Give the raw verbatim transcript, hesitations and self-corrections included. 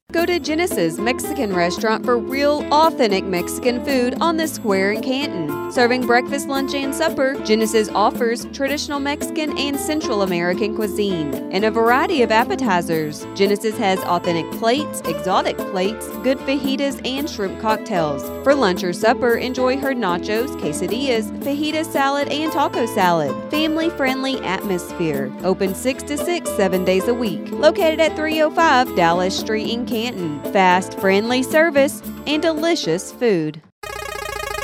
Go to Genesis Mexican Restaurant for real, authentic Mexican food on the square in Canton. Serving breakfast, lunch, and supper, Genesis offers traditional Mexican and Central American cuisine and a variety of appetizers. Genesis has authentic plates, exotic plates, good fajitas, and shrimp cocktails. For lunch or supper, enjoy her nachos, quesadillas, fajita salad, and taco salad. Family-friendly atmosphere. Open six to six, seven days a week. Located at three oh five Dallas Street in Canton. Fast, friendly service, and delicious food.